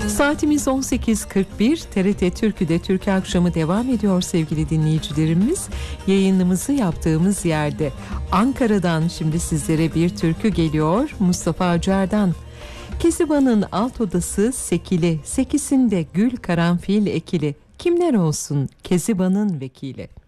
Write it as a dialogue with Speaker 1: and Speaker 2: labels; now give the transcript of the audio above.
Speaker 1: Saatimiz 18.41. TRT Türkü'de Türkü Akşamı devam ediyor sevgili dinleyicilerimiz. Yayınımızı yaptığımız yerde Ankara'dan şimdi sizlere bir türkü geliyor Mustafa Acar'dan. Keziba'nın alt odası sekili, sekisinde gül karanfil ekili. Kimler olsun Keziba'nın vekili.